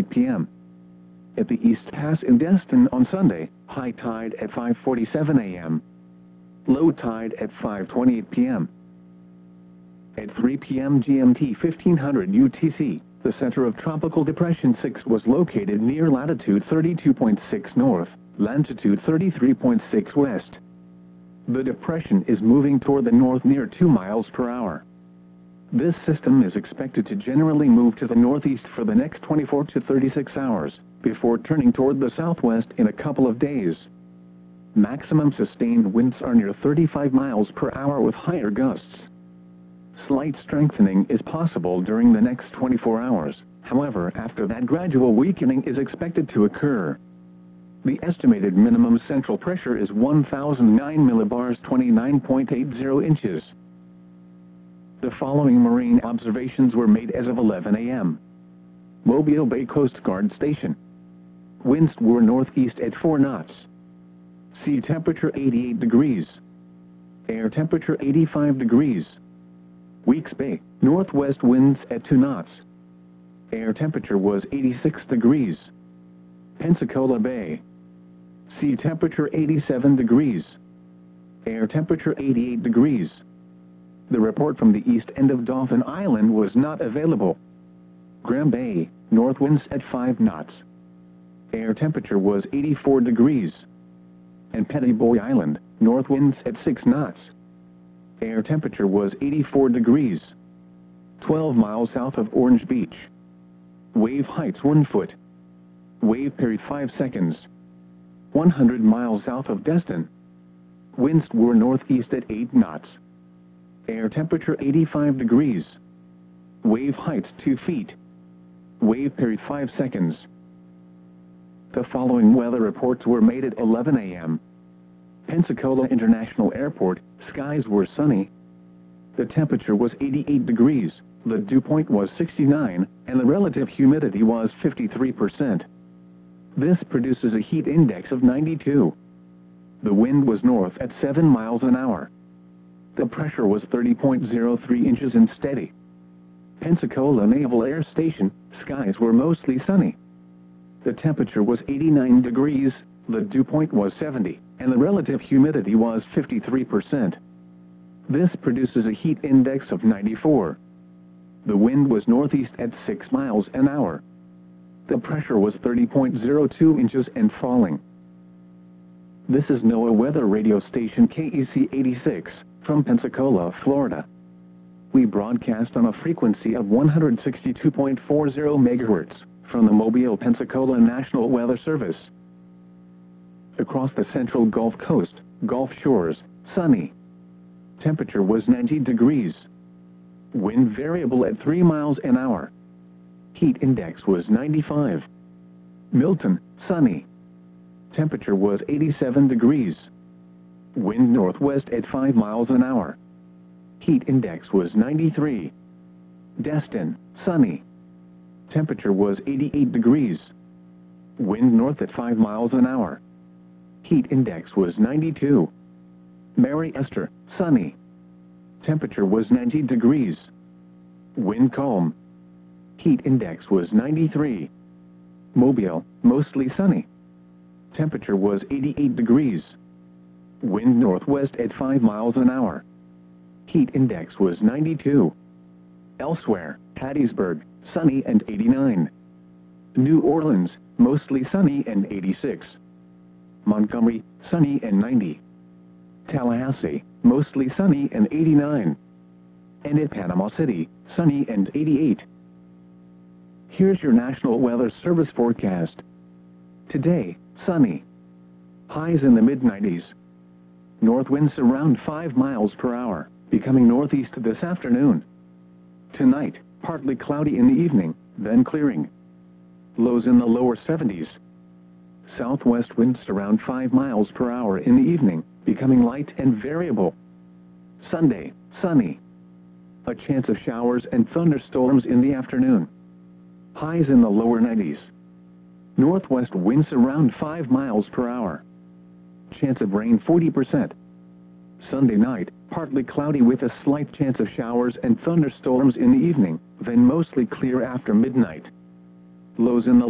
5:20 p.m. At the East Pass in Destin on Sunday, high tide at 5:47 a.m. Low tide at 5:28 p.m. At 3 p.m. GMT 1500 UTC, the center of Tropical Depression 6 was located near latitude 32.6 north, longitude 33.6 west. The depression is moving toward the north near 2 miles per hour. This system is expected to generally move to the northeast for the next 24 to 36 hours, before turning toward the southwest in a couple of days. Maximum sustained winds are near 35 miles per hour with higher gusts. Slight strengthening is possible during the next 24 hours, however, after that gradual weakening is expected to occur. The estimated minimum central pressure is 1,009 millibars 29.80 inches. The following marine observations were made as of 11 a.m. Mobile Bay Coast Guard Station. Winds were northeast at 4 knots. Sea temperature 88 degrees. Air temperature 85 degrees. Weeks Bay, northwest winds at 2 knots. Air temperature was 86 degrees. Pensacola Bay. Sea temperature 87 degrees. Air temperature 88 degrees. The report from the east end of Dauphin Island was not available. Graham Bay, north winds at 5 knots. Air temperature was 84 degrees. And Pettiboy Island, north winds at 6 knots. Air temperature was 84 degrees. 12 miles south of Orange Beach. Wave heights 1 foot. Wave period 5 seconds. 100 miles south of Destin. Winds were northeast at 8 knots. Air temperature 85 degrees. Wave heights 2 feet. Wave period 5 seconds. The following weather reports were made at 11 a.m. Pensacola International Airport, skies were sunny. The temperature was 88 degrees, the dew point was 69, and the relative humidity was 53%. This produces a heat index of 92. The wind was north at 7 miles an hour. The pressure was 30.03 inches and steady. Pensacola Naval Air Station, skies were mostly sunny. The temperature was 89 degrees, the dew point was 70, and the relative humidity was 53%. This produces a heat index of 94. The wind was northeast at 6 miles an hour. The pressure was 30.02 inches and falling. This is NOAA weather radio station KEC 86, from Pensacola, Florida. We broadcast on a frequency of 162.40 megahertz, from the Mobile, Pensacola National Weather Service. Across the central Gulf Coast, Gulf Shores, sunny. Temperature was 90 degrees. Wind variable at 3 miles an hour. Heat index was 95. Milton, sunny. Temperature was 87 degrees. Wind northwest at 5 miles an hour. Heat index was 93. Destin, sunny. Temperature was 88 degrees. Wind north at 5 miles an hour. Heat index was 92. Mary Esther, sunny. Temperature was 90 degrees. Wind calm. Heat index was 93. Mobile, mostly sunny. Temperature was 88 degrees. Wind northwest at 5 miles an hour. Heat index was 92. Elsewhere, Hattiesburg, sunny and 89. New Orleans, mostly sunny and 86. Montgomery, sunny and 90. Tallahassee, mostly sunny and 89. And at Panama City, sunny and 88. Here's your National Weather Service forecast. Today, sunny. Highs in the mid-90s. North winds around 5 miles per hour, becoming northeast this afternoon. Tonight, partly cloudy in the evening, then clearing. Lows in the lower 70s. Southwest winds around 5 miles per hour in the evening, becoming light and variable. Sunday, sunny. A chance of showers and thunderstorms in the afternoon. Highs in the lower 90s. Northwest winds around 5 miles per hour. Chance of rain 40%. Sunday night, partly cloudy with a slight chance of showers and thunderstorms in the evening, then mostly clear after midnight. Lows in the